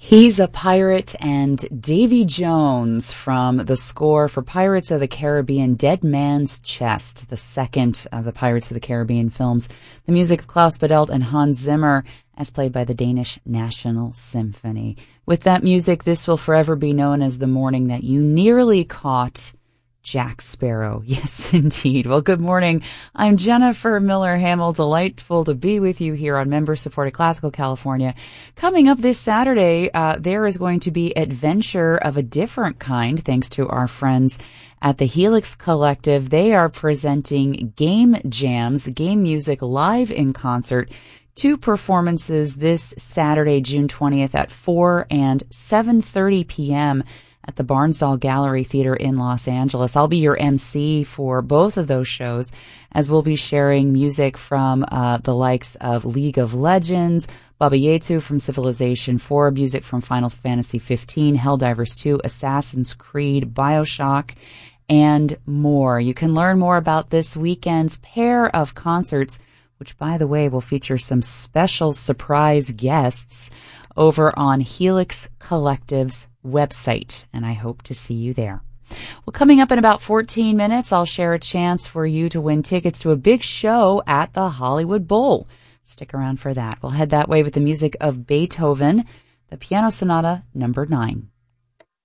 He's a Pirate and Davy Jones from the score for Pirates of the Caribbean, Dead Man's Chest, the second of the Pirates of the Caribbean films. The music of Klaus Badelt and Hans Zimmer, as played by the Danish National Symphony. With that music, this will forever be known as the morning that you nearly caught Jack Sparrow. Yes, indeed. Well, good morning. I'm Jennifer Miller-Hamill. Delightful to be with you here on member-supported Classical California. Coming up this Saturday, there is going to be adventure of a different kind, thanks to our friends at the Helix Collective. They are presenting Game Jams, game music live in concert. 2 performances this Saturday, June 20th at 4 and 7:30 p.m. at the Barnsdall Gallery Theater in Los Angeles. I'll be your MC for both of those shows, as we'll be sharing music from the likes of League of Legends, Baba Yetu from Civilization 4, music from Final Fantasy 15, Helldivers 2, Assassin's Creed, BioShock, and more. You can learn more about this weekend's pair of concerts, which, by the way, will feature some special surprise guests over on Helix Collective's website, and I hope to see you there. Well, coming up in about 14 minutes, I'll share a chance for you to win tickets to a big show at the Hollywood Bowl. Stick around for that. We'll head that way with the music of Beethoven, the Piano Sonata number 9.